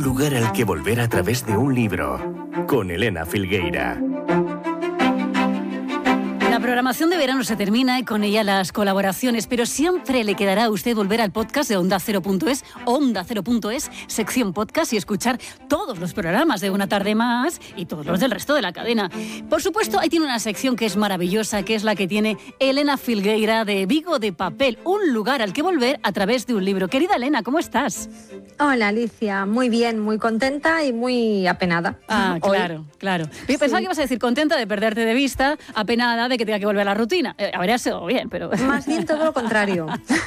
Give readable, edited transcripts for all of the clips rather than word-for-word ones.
lugar al que volver a través de un libro, con Elena Filgueira. La programación de verano se termina y con ella las colaboraciones, pero siempre le quedará a usted volver al podcast de Onda Cero.es, Onda Cero.es, sección podcast, y escuchar todos los programas de Una Tarde Más y todos los del resto de la cadena. Por supuesto, ahí tiene una sección que es maravillosa, que es la que tiene Elena Filgueira de Vigo de Papel, un lugar al que volver a través de un libro. Querida Elena, ¿cómo estás? Hola Alicia, muy bien, muy contenta y muy apenada. Ah, claro, claro. Yo pensaba que ibas a decir contenta de perderte de vista, apenada de que tenga que volver a la rutina. Habría sido bien, pero... Más bien todo lo contrario.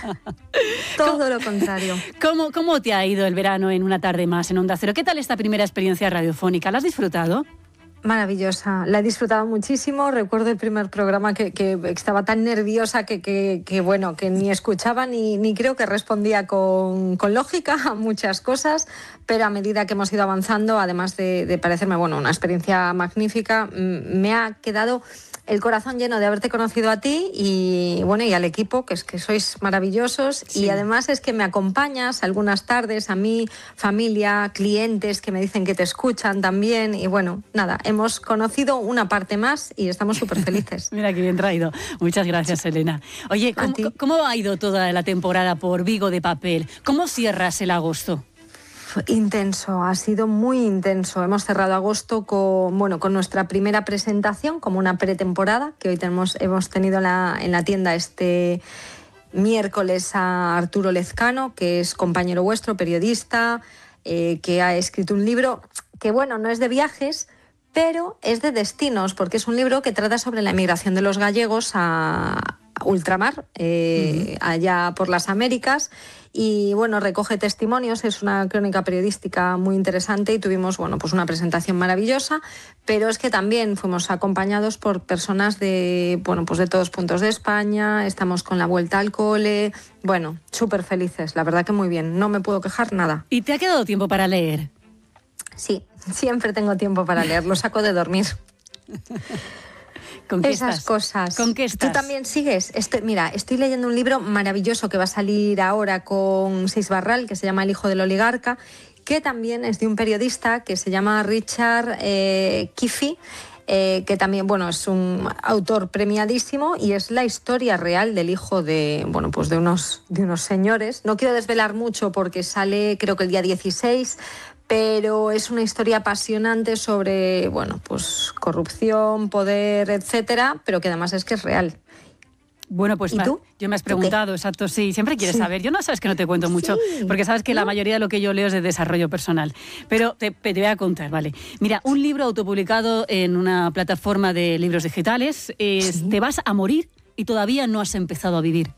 Todo lo contrario. ¿Cómo te ha ido el verano en Una Tarde Más en Onda Cero? ¿Qué tal esta primera experiencia radiofónica? ¿La has disfrutado? Maravillosa, la he disfrutado muchísimo. Recuerdo el primer programa que estaba tan nerviosa que ni escuchaba ni creo que respondía con lógica a muchas cosas, pero a medida que hemos ido avanzando, además de parecerme una experiencia magnífica, me ha quedado el corazón lleno de haberte conocido a ti y al equipo, que es que sois maravillosos. Sí. Y además es que me acompañas algunas tardes, a mí, familia, clientes que me dicen que te escuchan también. Y hemos conocido una parte más y estamos súper felices. Mira qué bien traído. Muchas gracias, Elena. Oye, ¿cómo ha ido toda la temporada por Vigo de Papel? ¿Cómo cierras el agosto? Intenso, ha sido muy intenso. Hemos cerrado agosto con nuestra primera presentación, como una pretemporada, que hoy hemos tenido en la tienda este miércoles a Arturo Lezcano, que es compañero vuestro, periodista, que ha escrito un libro que, no es de viajes, pero es de destinos, porque es un libro que trata sobre la emigración de los gallegos a ultramar, allá por las Américas. Y recoge testimonios, es una crónica periodística muy interesante y tuvimos una presentación maravillosa, pero es que también fuimos acompañados por personas de todos puntos de España, estamos con la vuelta al cole, súper felices, la verdad que muy bien, no me puedo quejar nada. ¿Y te ha quedado tiempo para leer? Sí, siempre tengo tiempo para leer, lo saco de dormir. ¿Con qué esas estás? Cosas. ¿Con qué estás? ¿Tú también sigues? Estoy leyendo un libro maravilloso que va a salir ahora con Seix Barral, que se llama El hijo del oligarca, que también es de un periodista que se llama Richard Kiffy, que también es un autor premiadísimo y es la historia real del hijo de unos señores. No quiero desvelar mucho porque sale creo que el día 16, pero es una historia apasionante sobre corrupción, poder, etcétera, pero que además es que es real. Bueno, pues ¿Y tú? Yo me has preguntado, exacto, sí, siempre quieres saber. Yo no sabes que no te cuento mucho, porque sabes que la mayoría de lo que yo leo es de desarrollo personal. Pero te voy a contar, ¿vale? Mira, un libro autopublicado en una plataforma de libros digitales es Te vas a morir y todavía no has empezado a vivir.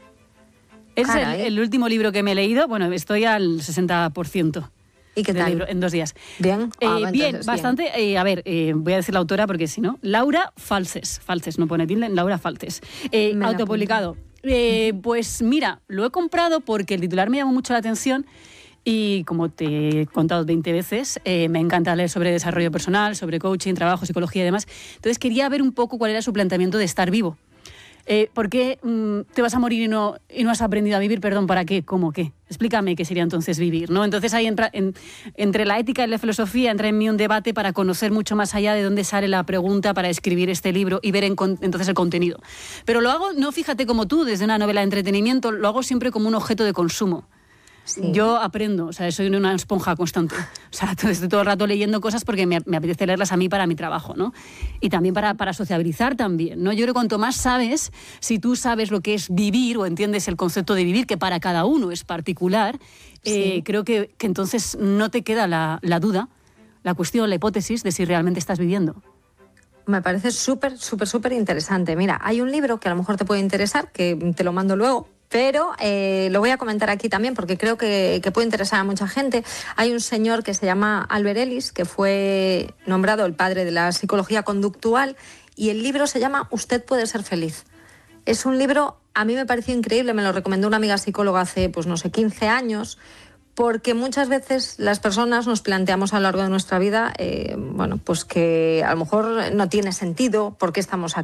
Es el último libro que me he leído, estoy al 60%. ¿Y qué tal? Libro, en 2 días. Bien, bien, bastante. Voy a decir la autora porque si no, Laura Falces, no pone tilde, Laura Falces. Autopublicado. Pues mira, lo he comprado porque el titular me llamó mucho la atención y como te he contado 20 veces, me encanta leer sobre desarrollo personal, sobre coaching, trabajo, psicología y demás. Entonces quería ver un poco cuál era su planteamiento de estar vivo. ¿Por qué te vas a morir y no has aprendido a vivir? Perdón, ¿para qué? ¿Cómo qué? Explícame qué sería entonces vivir, ¿no? Entonces ahí entra, entre la ética y la filosofía entra en mí un debate para conocer mucho más allá de dónde sale la pregunta para escribir este libro y ver entonces el contenido. Pero lo hago, no fíjate como tú, desde una novela de entretenimiento, lo hago siempre como un objeto de consumo. Sí. Yo aprendo, soy una esponja constante. Estoy todo el rato leyendo cosas porque me apetece leerlas a mí para mi trabajo, ¿no? Y también para sociabilizar también, ¿no? Yo creo que cuanto más sabes, si tú sabes lo que es vivir o entiendes el concepto de vivir, que para cada uno es particular, creo que entonces no te queda la duda, la cuestión, la hipótesis de si realmente estás viviendo. Me parece súper interesante. Mira, hay un libro que a lo mejor te puede interesar, que te lo mando luego, pero lo voy a comentar aquí también porque creo que puede interesar a mucha gente. Hay un señor que se llama Albert Ellis, que fue nombrado el padre de la psicología conductual, y el libro se llama Usted puede ser feliz. Es un libro, a mí me pareció increíble, me lo recomendó una amiga psicóloga hace 15 años, porque muchas veces las personas nos planteamos a lo largo de nuestra vida, que a lo mejor no tiene sentido, por qué estamos aquí.